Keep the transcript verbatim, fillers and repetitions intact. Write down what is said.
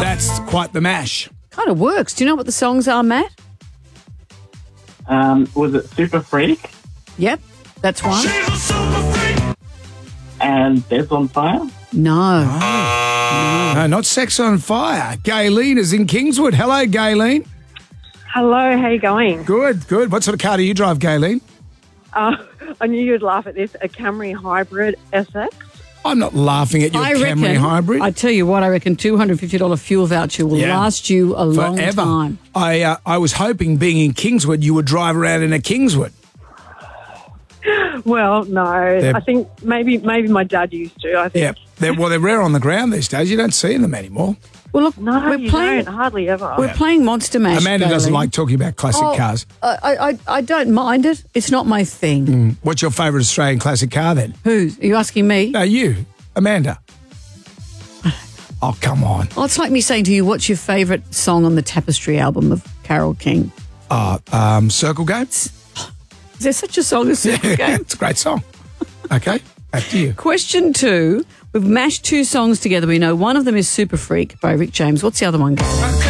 That's quite the mash. Kind of works. Do you know what the songs are, Matt? Um, was it Super Freak Yep, that's one. and Death on Fire? No. No, not Sex on Fire. Gayleen is in Kingswood. Hello, Gayleen. Hello, how you going? Good, good. What sort of car do you drive, Gayleen? Uh, I knew you'd laugh at this. A Camry Hybrid S X. I'm not laughing at your I Camry reckon, Hybrid. I tell you what, I reckon two hundred fifty dollars fuel voucher will Yeah. last you a long Forever. time. I uh, I was hoping, being in Kingswood, you would drive around in a Kingswood. Well, no. They're- I think maybe maybe my dad used to. I think. Yeah, they're, well, they're rare on the ground these days. You don't see them anymore. Well, look, No, we're you playing. don't. Hardly ever. We're playing Monster Mash. Amanda doesn't Gayleen. like talking about classic Oh, cars. I, I, I don't mind it. It's not my thing. What's your favourite Australian classic car then? Who's? Are you asking me? No, you, Amanda. Oh, come on. Oh, it's like me saying to you, what's your favourite song on the Tapestry album of Carole King? Oh, um, Circle Game? Is there such a song as Circle Game? It's a great song. Okay, back to you. Question two. We've mashed two songs together. We know one of them is Super Freak by Rick James. What's the other one, Gayleen?